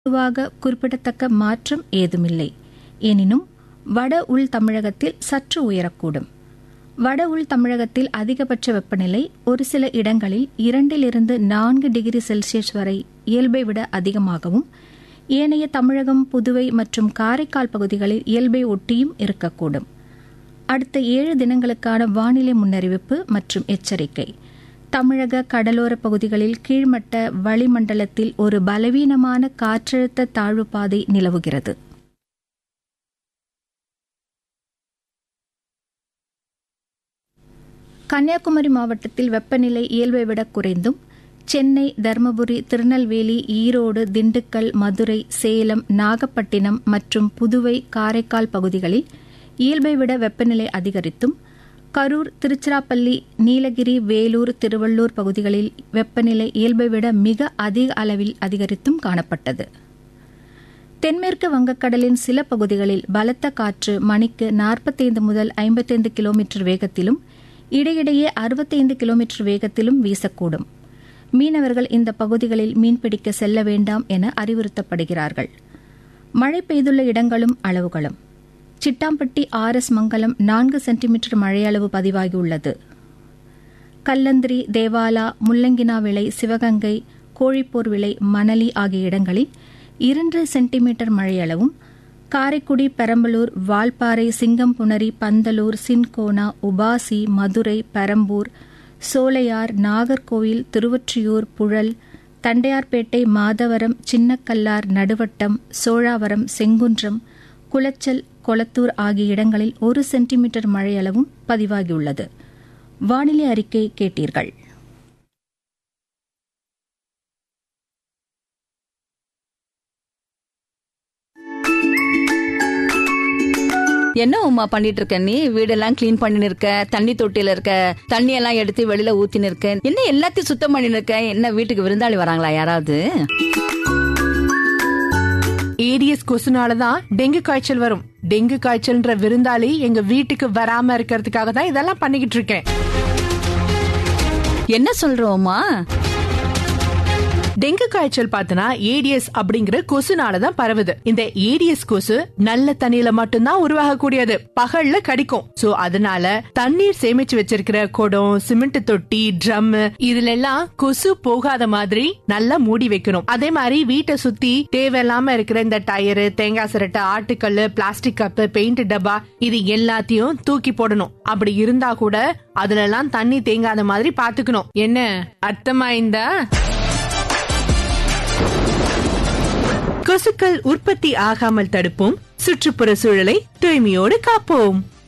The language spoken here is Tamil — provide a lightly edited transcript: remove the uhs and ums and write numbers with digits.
பொதுவாக குறிப்பிடத்தக்க மாற்றம் ஏதுமில்லை. எனினும் வட உள் தமிழகத்தில் சற்று உயரக்கூடும். வட உள் தமிழகத்தில் அதிகபட்ச வெப்பநிலை ஒரு சில இடங்களில் 2 to 4 டிகிரி செல்சியஸ் வரை இயல்பை விட அதிகமாகவும், ஏனைய தமிழகம், புதுவை மற்றும் காரைக்கால் பகுதிகளில் இயல்பை ஒட்டியும் இருக்கக்கூடும். அடுத்த 7 தினங்களுக்கான வானிலை முன்னறிவிப்பு மற்றும் எச்சரிக்கை. தமிழக கடலோர பகுதிகளில் கீழ்மட்ட வளிமண்டலத்தில் ஒரு பலவீனமான காற்றழுத்த தாழ்வு பாதை நிலவுகிறது. கன்னியாகுமரி மாவட்டத்தில் வெப்பநிலை இயல்பை விட குறைந்தும், சென்னை, தருமபுரி, திருநெல்வேலி, ஈரோடு, திண்டுக்கல், மதுரை, சேலம், நாகப்பட்டினம் மற்றும் புதுவை, காரைக்கால் பகுதிகளில் இயல்பை விட வெப்பநிலை அதிகரித்தும், கரூர், திருச்சிராப்பள்ளி, நீலகிரி, வேலூர், திருவள்ளூர் பகுதிகளில் வெப்பநிலை இயல்பை விட மிக அதிக அளவில் அதிகரித்தும் காணப்பட்டது. தென்மேற்கு வங்கக்கடலின் சில பகுதிகளில் பலத்த காற்று மணிக்கு 45 முதல் 55 கிலோமீட்டர் வேகத்திலும், இடையிடையே 65 கிலோமீட்டர் வேகத்திலும் வீசக்கூடும். மீனவர்கள் இந்த பகுதிகளில் மீன்பிடிக்க செல்ல வேண்டாம் என அறிவுறுத்தப்படுகிறார்கள். மழை பெய்துள்ள இடங்களும் அளவுகளும்: சிட்டாம்பட்டி RS மங்கலம் 4 சென்டிமீட்டர் மழையளவு பதிவாகியுள்ளது. கல்லந்திரி, தேவாலா, முள்ளங்கினாவிளை, சிவகங்கை, கோழிப்போர் விளை, மணலி ஆகிய இடங்களில் 2 centimetre மழையளவும், Karaikudi, Perambalur, Valparai, Singampunari, Pandalur, cinchona, UPASI, Madurai, Perambur, Sholayar, Nagercoil, Thiruvottiyur, Puzhal, Tondiarpet, Madhavaram, Chinnakallar, Naduvattam, Cholavaram, Sengundram, Colachel, Kolathur ஆகிய இடங்களில் 1 சென்டிமீட்டர் மழையளவும் பதிவாகியுள்ளது. வானிலை அறிக்கை கேட்டீர்கள். என்ன உமா பண்ணிட்டு இருக்க? நீ வீடெல்லாம் கிளீன் பண்ணின்னு இருக்க, தண்ணி தொட்டியில இருக்க, தண்ணி எல்லாம் எடுத்து வெளியில ஊத்தின்னு இருக்க, என்ன எல்லாத்தையும் சுத்தம் பண்ணின்னு இருக்க? என்ன வீட்டுக்கு விருந்தாளி வராங்களா யாராவது? ஏடிஎஸ் கொசுனாலதான் டெங்கு காய்ச்சல் வரும். டெங்கு காய்ச்சல்ன்ற விருந்தாளி எங்க வீட்டுக்கு வராம இருக்கிறதுக்காக தான் இதெல்லாம் பண்ணிக்கிட்டு இருக்கேன். என்ன சொல்றோமா? டெங்கு காய்ச்சல் பார்த்தனா ஏடிஎஸ் அப்படிங்கிற கொசுனாலதான் பரவுது. இந்த ஏடிஎஸ் கொசு நல்ல தண்ணியில மட்டும்தான் உருவாகக்கூடியது, பகல்ல கடிக்கும். சோ அதனால தண்ணீர் சேமிச்சு வச்சிருக்கிற குடம், சிமெண்ட் தொட்டி, ட்ரம் இதுல எல்லாம் கொசு போகாத மாதிரி நல்லா மூடி வைக்கணும். அதே மாதிரி வீட்டை சுத்தி தேவையில்லாம இருக்கிற இந்த டயரு, தேங்காய் சிரட்டை, ஆட்டுக்கல்லு, பிளாஸ்டிக் கப்பு, பெயிண்ட் டப்பா இது எல்லாத்தையும் தூக்கி போடணும். அப்படி இருந்தா கூட அதுல எல்லாம் தண்ணி தேங்காத மாதிரி பாத்துக்கணும். என்ன அர்த்தமாயிருந்தா? கொசுக்கள் உற்பத்தி ஆகாமல் தடுப்போம். சுற்றுப்புற சூழலை தூய்மையோடு காப்போம்.